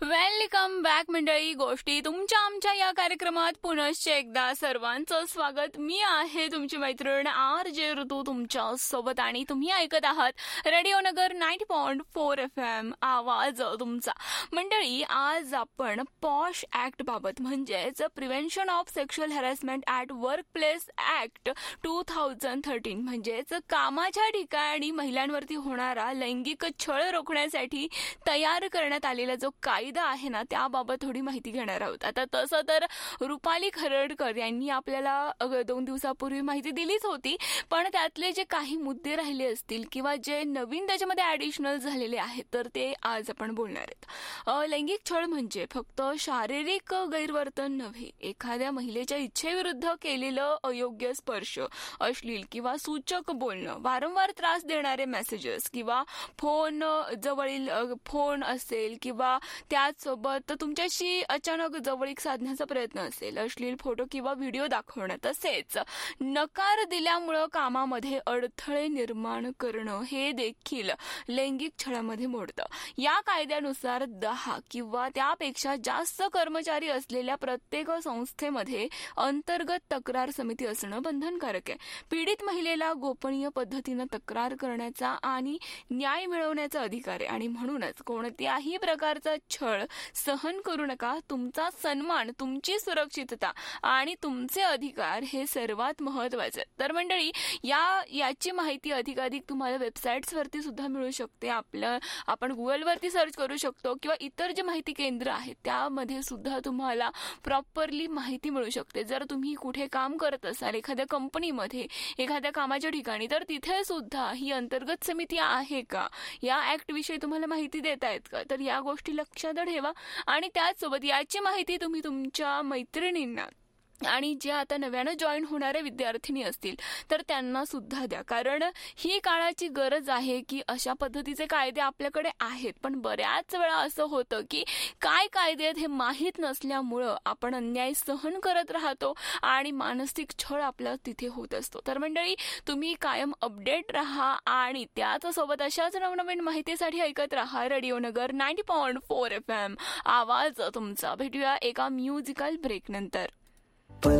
Welcome back मंडळी. गोष्टी तुमच्या आमच्या या कार्यक्रमात पुनश्च एकदा सर्वांचं स्वागत. मी आहे तुमची मैत्रीण RJ ऋतू तुमच्या सोबत आणि तुम्ही ऐकत आहात रेडिओ नगर 90.4 FM आवाज तुमचा. मंडळी, आज आपण पॉश ऍक्ट बाबत म्हणजेच prevention of sexual harassment at work place act 2013 म्हणजेच कामाच्या ठिकाणी महिलांवरती होणारा लैंगिक छळ रोखण्यासाठी तयार करण्यात आलेला जो कायदा आहे ना, त्याबाबत थोडी माहिती घेणार आहोत. आता तसं तर रुपाली खरडकर यांनी आपल्याला 2 दिवसापूर्वी माहिती दिलीच होती, पण त्यातले जे काही मुद्दे राहिले असतील किंवा जे नवीन त्याच्यामध्ये ॲडिशनल झालेले आहेत तर ते आज आपण बोलणार आहेत. लैंगिक छळ म्हणजे फक्त शारीरिक गैरवर्तन नव्हे, एखाद्या महिलेच्या इच्छेविरुद्ध केलेलं अयोग्य स्पर्श, अश्लील किंवा सूचक बोलणं, वारंवार त्रास देणारे मेसेजेस किंवा जवळील फोन असेल किंवा त्याचसोबत तुमच्याशी अचानक जवळीक साधण्याचा प्रयत्न असेल, अश्लील फोटो किंवा व्हिडिओ दाखवणं, तसेच नकार दिल्यामुळं कामामध्ये अडथळे निर्माण करणं हे देखील लैंगिक छळामध्ये मोडतं. या कायद्यानुसार 10 किंवा त्यापेक्षा जास्त कर्मचारी असलेल्या प्रत्येक संस्थेमध्ये अंतर्गत तक्रार समिती असणं बंधनकारक आहे. पीडित महिलेला गोपनीय पद्धतीनं तक्रार करण्याचा आणि न्याय मिळवण्याचा अधिकार आहे आणि म्हणूनच कोणत्याही प्रकारचा छळ सहन करू नका. तुमचा सन्मान, तुमची सुरक्षितता आणि तुमचे अधिकार हे सर्वात महत्वाचे. तर मंडळी, याची माहिती अधिकाधिक तुम्हाला वेबसाईट्सवरती सुद्धा मिळू शकते. आपण गुगलवरती सर्च करू शकतो किंवा इतर जे माहिती केंद्र आहेत त्यामध्ये सुद्धा तुम्हाला प्रॉपरली माहिती मिळू शकते. जर तुम्ही कुठे काम करत असाल, एखाद्या कंपनीमध्ये, एखाद्या कामाच्या ठिकाणी, तर तिथे सुद्धा ही अंतर्गत समिती आहे का, या ऍक्ट विषयी तुम्हाला माहिती देता येत का, तर या गोष्टी लक्षात ठेवा. आणि त्याचसोबत याची माहिती तुम्ही तुमच्या मैत्रिणींना आणि जे आता नव्यानं जॉईन होणारे विद्यार्थिनी असतील तर त्यांना सुद्धा द्या, कारण ही काळाची गरज आहे की अशा पद्धतीचे कायदे आपल्याकडे आहेत, पण बऱ्याच वेळा असं होतं की काय कायदे आहेत हे माहीत नसल्यामुळं आपण अन्याय सहन करत राहतो आणि मानसिक छळ आपला तिथे होत असतो. तर मंडळी, तुम्ही कायम अपडेट राहा आणि त्याचसोबत अशाच नवनवीन माहितीसाठी ऐकत राहा रेडिओ नगर 90.4 FM आवाज तुमचा. भेटूया एका म्युझिकल ब्रेक नंतर.